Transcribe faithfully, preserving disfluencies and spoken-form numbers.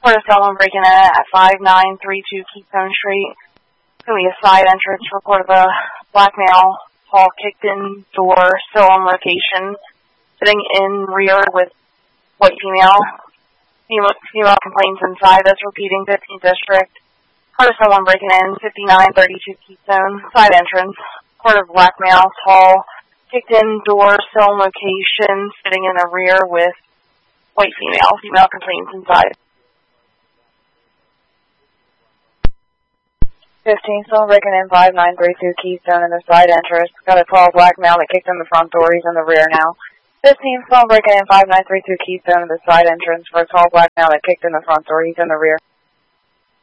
Report of someone breaking in at five nine three two Keystone Street. It's going to be a side entrance. Report of a black male, tall, kicked in door, still on location, sitting in rear with white female. Female, female complaints inside. That's repeating fifteenth District. Report of someone breaking in fifty-nine thirty-two Keystone, side entrance. Report of black male, tall, kicked in door, still on location, sitting in the rear with white female. Female complaints inside. fifteen, someone breaking in five nine three two Keystone in the side entrance. Got a tall black male that kicked in the front door. He's in the rear now. fifteen, someone breaking in five nine three two Keystone in the side entrance for a tall black male that kicked in the front door. He's in the rear.